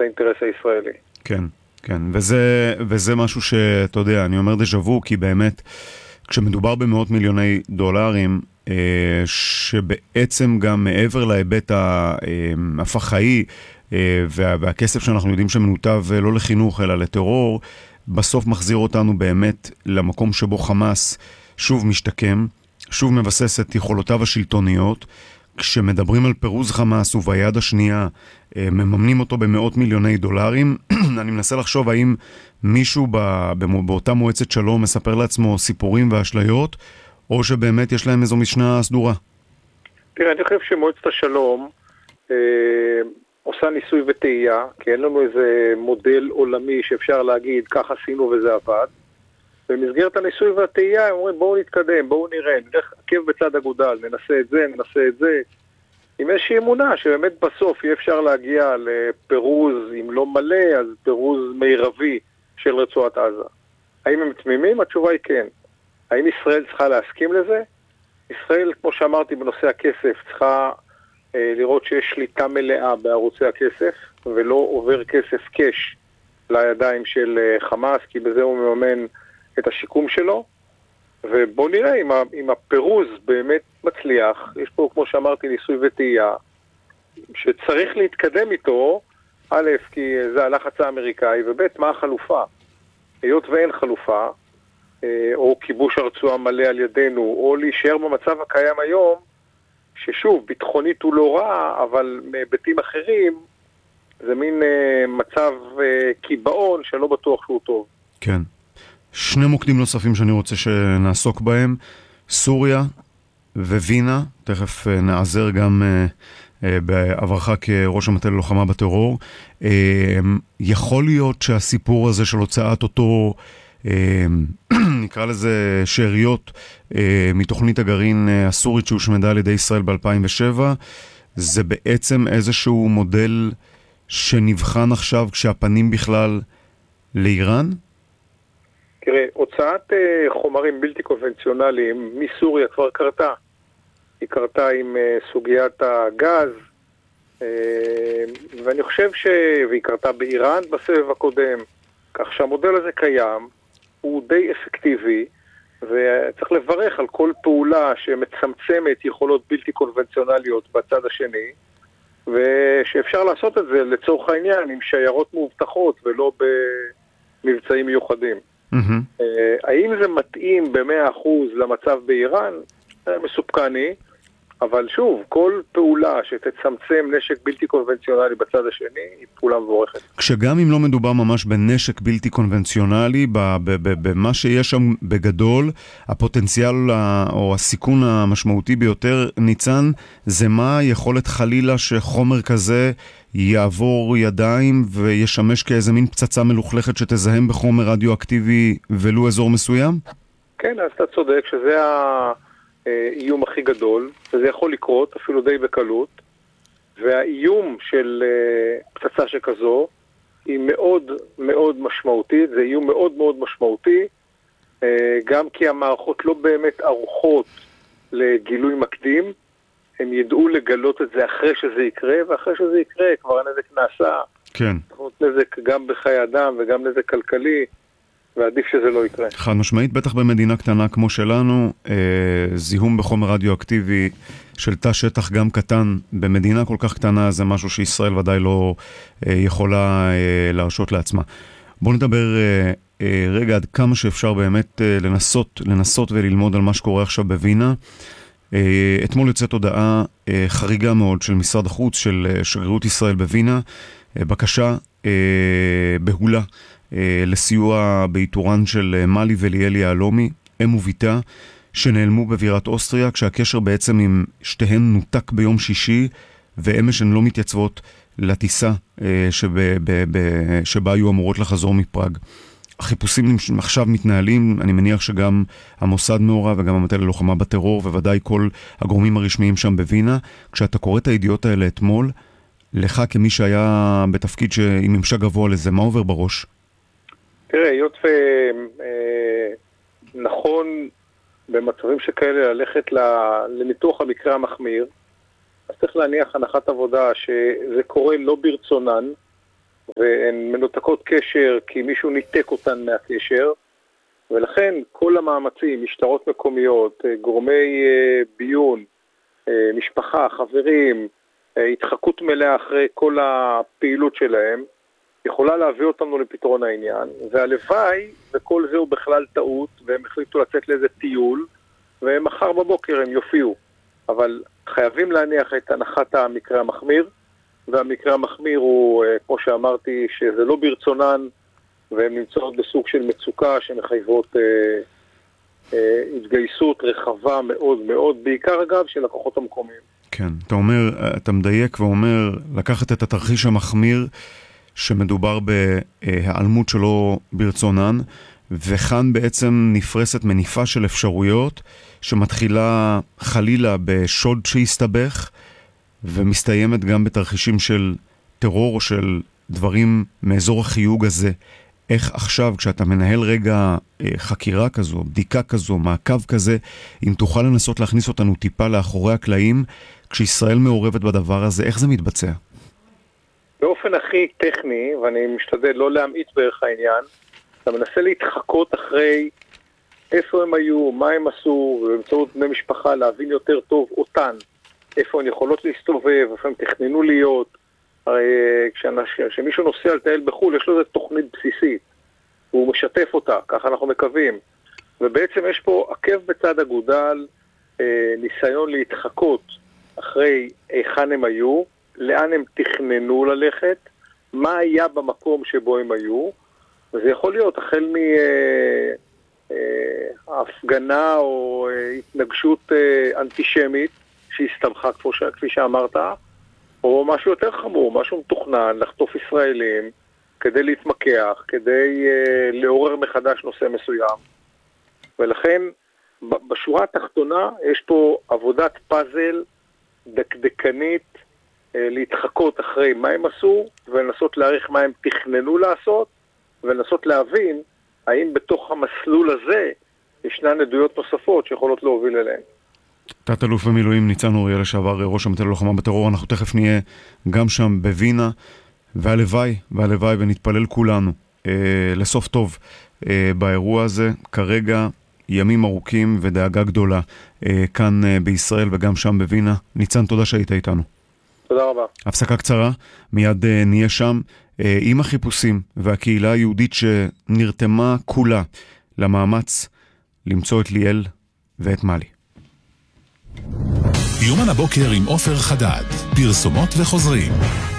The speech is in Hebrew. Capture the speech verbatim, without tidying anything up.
האינטרס הישראלי. כן, כן, וזה, וזה משהו שאתה יודע, אני אומר דז'אבו, כי באמת, כשמדובר במאות מיליוני דולרים, שבעצם גם מעבר להיבט הפח"עי, וה, והכסף שאנחנו יודעים שמנותב לא לחינוך אלא לטרור, בסוף מחזיר אותנו באמת למקום שבו חמאס שוב משתקם, שוב מבסס את יכולותיו השלטוניות. כשמדברים על פירוז חמאס וביד השנייה מממנים אותו במאות מיליוני דולרים, אני מנסה לחשוב האם מישהו באותה מועצת שלום מספר לעצמו סיפורים ואשליות, או שבאמת יש להם איזו משנה סדורה. תראה, אני חושב שמועצת השלום אה, עושה ניסוי וטעייה, כי אין לנו איזה מודל עולמי שאפשר להגיד, כך עשינו וזה עבד. במסגרת הניסוי והטעייה הם אומרים, בואו נתקדם, בואו נראה, נלך עקב בצד אגודל, ננסה את זה, ננסה את זה. עם איזושהי אמונה שבאמת בסוף יהיה אפשר להגיע לפירוז, אם לא מלא, אז פירוז מירבי של רצועת עזה. האם הם תמימים? התשובה היא כן. האם ישראל צריכה להסכים לזה? ישראל, כמו שאמרתי בנושא הכסף, צריכה אה, לראות שיש שליטה מלאה בערוצי הכסף, ולא עובר כסף קש לידיים של אה, חמאס, כי בזה הוא מממן את השיקום שלו. ובוא נראה אם, ה, אם הפירוז באמת מצליח. יש פה, כמו שאמרתי, ניסוי וטעייה, שצריך להתקדם איתו, א', כי זה הלחץ האמריקאי, וב', מה החלופה? היות ואין חלופה, או כיבוש הרצועה מלא על ידינו, או להישאר במצב הקיים היום, ששוב, ביטחונית הוא לא רע, אבל מהיבטים אחרים, זה מין אה, מצב אה, קיבעון שלא בטוח שהוא טוב. כן. שני מוקדים נוספים שאני רוצה שנעסוק בהם, סוריה ווינה, תכף אה, נעזר גם אה, אה, בעברך כראש המטה ללוחמה בטרור. אה, יכול להיות שהסיפור הזה של הוצאת אותו נקרא לזה שאריות מתוכנית הגרעין הסורית שהושמדה על ידי ישראל ב-אלפיים ושבע, זה בעצם איזשהו מודל שנבחן עכשיו כשהפנים בכלל לאיראן? תראה, הוצאת חומרים בלתי קונבנציונליים מסוריה כבר קרתה. היא קרתה עם סוגיית הגז, ואני חושב ש... והיא קרתה באיראן בסבב הקודם, כך שהמודל הזה קיים, הוא די אפקטיבי, וצריך לברך על כל פעולה שמצמצמת יכולות בלתי קונבנציונליות בצד השני, ושאפשר לעשות את זה לצורך העניין עם שיירות מאובטחות ולא במבצעים מיוחדים. Mm-hmm. האם זה מתאים ב-מאה אחוז למצב באיראן? מסופקני, אבל שוב, כל פעולה שתצמצם נשק בלתי קונבנציונלי בצד השני, היא פעולה מבורכת. כשגם אם לא מדובר ממש בנשק בלתי קונבנציונלי, במה שיש שם בגדול, הפוטנציאל או הסיכון המשמעותי ביותר, ניצן, זה מה יכולת חלילה שחומר כזה יעבור ידיים וישמש כאיזה מין פצצה מלוכלכת שתזהם בחומר רדיואקטיבי ולו אזור מסוים? כן, אז אתה צודק שזה ה... איום הכי גדול, וזה יכול לקרות אפילו די בקלות, והאיום של פצצה שכזו היא מאוד מאוד משמעותית, זה איום מאוד מאוד משמעותי, גם כי המערכות לא באמת ערוכות לגילוי מקדים, הם ידעו לגלות את זה אחרי שזה יקרה, ואחרי שזה יקרה כבר הנזק נעשה. כן. נזק גם בחיי אדם וגם נזק כלכלי, ועדיף שזה לא יקרה. חד משמעית, בטח במדינה קטנה כמו שלנו, אה, זיהום בחומר רדיואקטיבי של תא שטח גם קטן, במדינה כל כך קטנה, זה משהו שישראל ודאי לא אה, יכולה אה, להרשות לעצמה. בואו נדבר אה, אה, רגע עד כמה שאפשר באמת אה, לנסות, לנסות וללמוד על מה שקורה עכשיו בווינה. אה, אתמול יוצאת הודעה אה, חריגה מאוד של משרד החוץ, של אה, שגרירות ישראל בווינה, אה, בקשה אה, בהולה, לסיוע באיתורן של מלי וליאל יהלומי, אם וביתה, שנעלמו בבירת אוסטריה, כשהקשר בעצם עם שתיהן נותק ביום שישי, ואמש הן לא מתייצבות לטיסה שבה, שבה היו אמורות לחזור מפראג. החיפושים עכשיו מתנהלים, אני מניח שגם המוסד מעורב וגם המטה ללוחמה בטרור, וודאי כל הגורמים הרשמיים שם בווינה. כשאתה קורא את הידיעות האלה אתמול, לך כמי שהיה בתפקיד עם ממשק גבוה לזה, מה עובר בראש? תראה, היות ונכון במצבים שכאלה ללכת לניתוח המקרה המחמיר, אז צריך להניח הנחת עבודה שזה קורה לא ברצונן, והן מנותקות קשר כי מישהו ניתק אותן מהקשר, ולכן כל המאמצים, משטרות מקומיות, גורמי ביון, משפחה, חברים, התחקות מלאה אחרי כל הפעילות שלהם, יכולה להביא אותנו לפתרון העניין, והלוואי וכל זה הוא בכלל טעות, והם החליטו לצאת לאיזה טיול, ומחר בבוקר הם יופיעו. אבל חייבים להניח את הנחת המקרה המחמיר, והמקרה המחמיר הוא, כמו שאמרתי, שזה לא ברצונן, והן נמצאות בסוג של מצוקה שמחייבות אה, אה, התגייסות רחבה מאוד מאוד, בעיקר אגב של לקוחות המקומיים. כן, אתה אומר, אתה מדייק ואומר לקחת את התרחיש המחמיר שמדובר בהיעלמות שלו ברצונן, וכאן בעצם נפרסת מניפה של אפשרויות שמתחילה חלילה בשוד שהסתבך, ומסתיימת גם בתרחישים של טרור או של דברים מאזור החיוג הזה. איך עכשיו, כשאתה מנהל רגע חקירה כזו, בדיקה כזו, מעקב כזה, אם תוכל לנסות להכניס אותנו טיפה לאחורי הקלעים, כשישראל מעורבת בדבר הזה, איך זה מתבצע? באופן הכי טכני, ואני משתדל לא להמעיט בערך העניין, אתה מנסה להתחקות אחרי איפה הם היו, מה הם עשו, ובאמצעות בני משפחה להבין יותר טוב אותן, איפה הן יכולות להסתובב, איפה הם תכננו להיות. הרי כשמישהו נוסע לטייל בחו"ל, יש לו איזו תוכנית בסיסית, והוא משתף אותה, ככה אנחנו מקווים. ובעצם יש פה עקב בצד אגודל, אה, ניסיון להתחקות אחרי היכן הם היו, לאן הם תכננו ללכת, מה היה במקום שבו הם היו, וזה יכול להיות החל מהפגנה או התנגשות אנטישמית שהסתבכה כפי שאמרת, או משהו יותר חמור, משהו מתוכנן לחטוף ישראלים כדי להתמקח, כדי לעורר מחדש נושא מסוים. ולכן בשורה התחתונה יש פה עבודת פאזל דקדקנית להתחקות אחרי מה הם עשו, ולנסות להעריך מה הם תכננו לעשות, ולנסות להבין האם בתוך המסלול הזה ישנן עדויות נוספות שיכולות להוביל אליהן. תת-אלוף במילואים ניצן אוריאל, לשעבר ראש המטה ללוחמה בטרור, אנחנו תכף נהיה גם שם בווינה, והלוואי, והלוואי ונתפלל כולנו אה, לסוף טוב אה, באירוע הזה. כרגע ימים ארוכים ודאגה גדולה אה, כאן אה, בישראל וגם שם בווינה. ניצן, תודה שהיית איתנו. תודה רבה. הפסקה קצרה, מיד אה, נהיה שם אה, עם החיפושים והקהילה היהודית שנרתמה כולה למאמץ למצוא את ליאל ואת מלי. יומן הבוקר עם עופר חדד, פרסומות וחוזרים.